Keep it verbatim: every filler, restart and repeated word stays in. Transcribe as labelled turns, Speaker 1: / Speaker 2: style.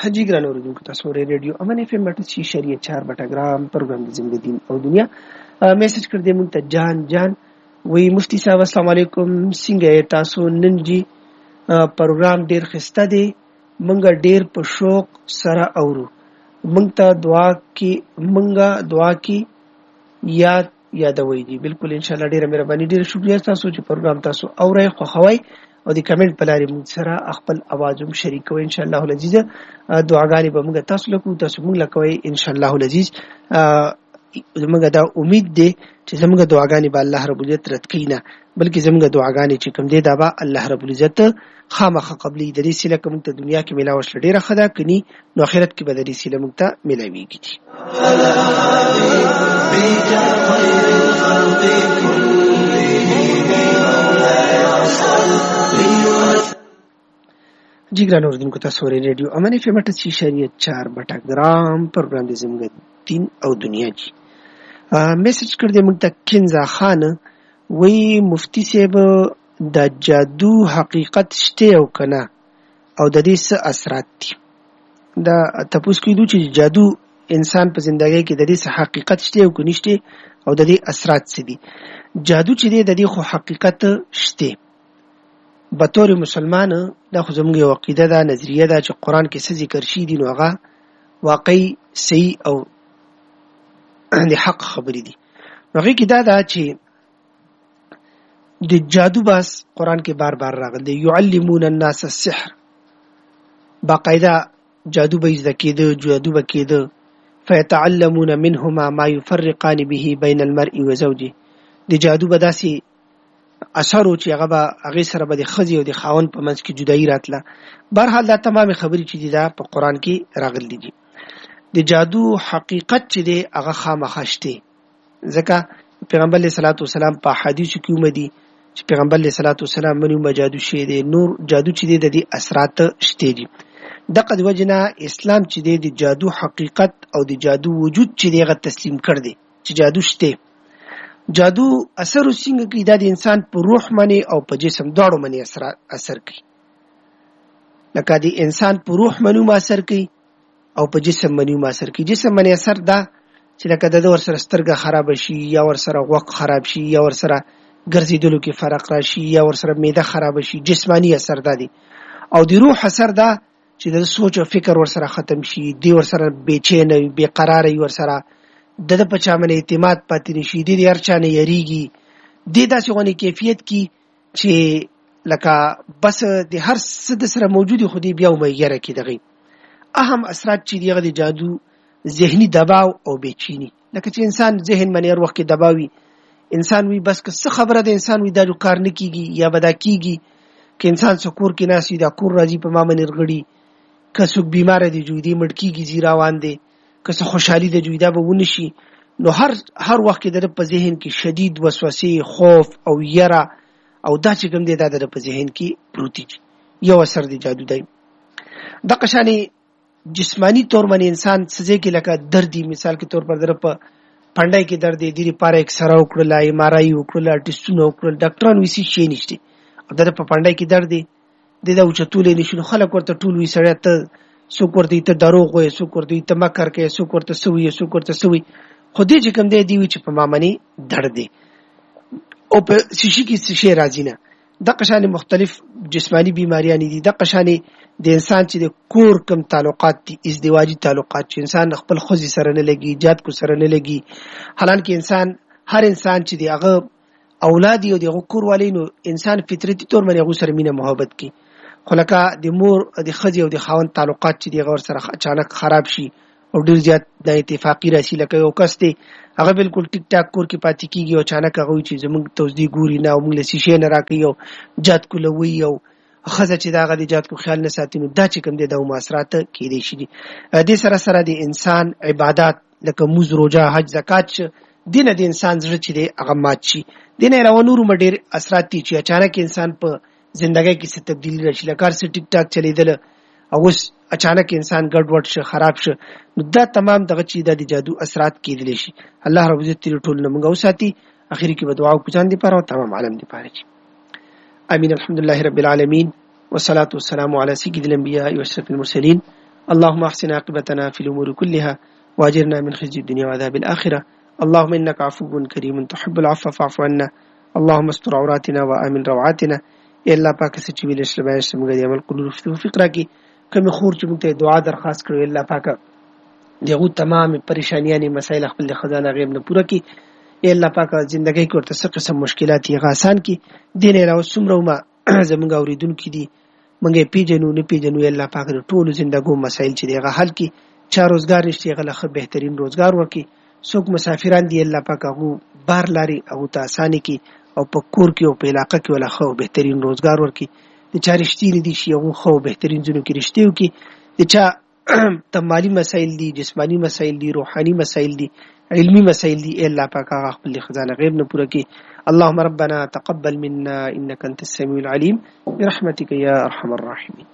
Speaker 1: حجی ګران اوریدونکو تاسو ورې ریډیو امن اف ام اټ شریعت چار بټګرام پروګرام د زنده دین او دنیا میسج کړ دې مونږ ته جان جان وی مفتی صاحب السلام علیکم څنګه تاسو نن جی پروګرام ډیر خسته دی مونږ ډیر په شوق سره اورو مونږ ته دعا کی مونږه دعا کی یاد یادوي دي بالکل ان شاء الله ډیره مهرباني ډیره شکریہ تاسو چې پروګرام تاسو اورئ خو خوای او د کمنټ په لارې موږ سره خپل आवाज هم شریکوي ان شاء الله العزیز دعاګانې به موږ تاسو له کوو تاسو موږ لکوي ان شاء الله العزیز زموږ دا امید دی چې زموږ دعاګانې به الله رب العزت رد کړي نه بلکې زموږ دعاګانې چې کوم دی دا به الله رب العزت خامخا قبلي د دې سله کوم ته دنیا کې ملاوي شل ډیره خدا کني نو آخرت کې به د دې سله موږ ته ملاويږي जी ग्रान और दिन को तस्वीर रेडियो अमन एफ एम टी शरीयत चार बटा ग्राम प्रोग्राम दे जिंदगी दिन او دنیا जी میسج کړ دې موږ ته کنزا خان وی مفتی صاحب د جادو حقیقت شته او کنه او د دې څه اثرات دي دا تاسو کېدو چې جادو انسان په ژوندۍ کې د دې څه حقیقت شته او کني شته او د دې اثرات څه دي جادو چې د دې خو حقیقت شته بطور مسلمان دا خو زموږ یو عقیده ده نظریه ده چې قرآن کې څه ذکر شي دي نو هغه واقعي صحیح او د حق خبرې دي نو هغې کې دا ده چې د جادو باس قرآن کې بار بار راغلی یعلمون الناس السحر باقاعده جادو به زده کېده جادو به کېده فیتعلمون منهما ما یفرقان به بین المرء و زوجه د جادو به داسې اثر او چې هغه به هغه سره به د خزي او د خاون په منځ کې جدایي راتله بهرحال دا تمام خبرې چې دي دا په قران کې راغلي دي د جادو حقیقت چې دی هغه خامخا شته ځکه پیغمبر علیه الصلاۃ والسلام په حدیث کې ومدي چې پیغمبر علیه الصلاۃ والسلام منو جادو شي دی نور جادو چې دی د دې اثرات شته دي دغه د وجنه اسلام چې دی د جادو حقیقت او د جادو وجود چې دی هغه تسلیم کړ دی چې جادو شته جادو اثر څنګه کوي دا د انسان په روح باندې او په جسم دواړو باندې اثر اثر کوي لکه د انسان په روح باندې اثر کوي او په جسم باندې اثر کوي جسم باندې اثر دا چې لکه د ور سره سترګه خراب شي یا ور سره غوږ خراب شي یا ور سره ګرځیدلو کې فرق راشي یا ور سره معده خراب شي جسمانی اثر دا دي او د روح اثر دا چې د سوچ او فکر ور سره ختم شي دی ور سره بېچین وي بے قرار وي ور سره د د پچا من اعتماد پاتې نشي د هر چا نه یریږي د داسې غونې کیفیت کی چې لکه بس د هر څه د سره موجودي خو دی بیا ومېږره کې دغه اهم اثرات چې دیغه د جادو ذهني دباو او بېچینی لکه چې انسان ذهن باندې هر وخت کې دباوي انسان وی بس که څه خبره د انسان وی دا جو کار نه کیږي یا بدا کیږي که انسان سکور کې ناسي دا کور راځي په ما باندې رغړي که څوک بیمار دی جو دی مړ کیږي زیرا واندې که څه خوشحالي د جویدا به ونشي نو هر هر وخت کې د په ذهن کې شدید وسوسه خوف او یرا او دا چې کوم دی دا د په ذهن کې پروتي یو اثر دی جادو دی د قشانی جسمانی طور باندې انسان سزه کې لکه دردي مثال کې طور پر در په پندای کې درد دی د لپاره یک سره وکړل ای مارای وکړل ټیسټونه وکړل ډاکټران وسی شي نشته او در په پندای کې درد دی د دا اوچتولې نشو خلک ورته ټول وی سړی ته سو کوردی ته دروغ وي سو کوردی ته مکر کې سو کوړته سوي سو کوړته سوي خو دې چې کوم دی دی چې په مامني درد دی او په شیشي کې شي راځي نه د قشانه مختلف جسمانی بیماریاں دي د قشانه د انسان چې د کور کم تعلقات دي ازدواجی تعلقات چې انسان خپل خوځي سره نه لګي جات کو سره نه لګي حالانکه انسان هر انسان چې دی هغه اولاد او د کور والینو انسان فطرتي طور باندې هغه سره مینه محبت کوي خو لکه د مور د خځې او د خاوند تعلقات چې د غور سره اچانک خراب شي او ډیر زیات د اتفاقی راشي لکه یو کس دی هغه بالکل ټیک ټاک کور کې پاتې کیږي او اچانک هغه چې زموږ توزدي ګوري نه او موږ له شیشې نه راکې او جات کولوي او خزه چې دا غدي جات کو خیال نه ساتي نو دا چې کوم دی د موثرات کې دي شي د سره سره د انسان عبادت لکه موز روزه حج زکات دینه د انسان زړه چې دی هغه مات شي دینه راو نور مډیر اثرات دي چې اچانک انسان په زندګۍ کې څه تبدیلی راشي لکه هر څه ټیک ټاک چلیدل او اوس اچانک انسان ګډوډ شي خراب شي نو دا تمام دغه چې د جادو اثرات کېدلی شي الله رب عزت تیر ټول نه موږ وساتي اخري کې به دعا وکړو دي پر او تمام عالم دي پاره امين الحمد لله رب العالمين والصلاه والسلام على سيد الانبياء واشرف المرسلين اللهم احسن عاقبتنا في الامور كلها واجرنا من خزي الدنيا وعذاب الاخره. اللهم انك عفو كريم تحب العفو فاعف عنا. اللهم استر عوراتنا وامن روعاتنا. یا الله پاک سچ ویل شربای سمګه دی عمل کولو فکر کی کوم خور چې موږ ته دعا درخواست کړو الله پاک دغه تمام پریشانیاں مسائل خپل خزانه غیب نه پوره کی. یا الله پاک ژوندۍ کې ورته څه قسم مشکلات یې غاسان کی دین راو سمرو ما زمونږ اوریدونکو دي مونږه پیجنو نه پیجنو یا الله پاک ټول ژوندګو مسائل چې دغه حل کی چا روزګار نشته غلخه بهترین روزګار ورکی څوک مسافران دي الله پاک هغه بار لاري او ته اسانه کی او په کور کې او په علاقې کې ولا خو بهترین روزګار ورکی د چا رښتینی دي شي هغه خو بهترین ځنو کې رښتیو کی د چا تمالی مسائل دي جسمانی مسائل دي روحاني مسائل دي علمي مسائل دي الله پاک هغه خپل خزانه غیب نه پوره کی. اللهم ربنا تقبل منا انك انت السميع العليم برحمتك يا ارحم الراحمين.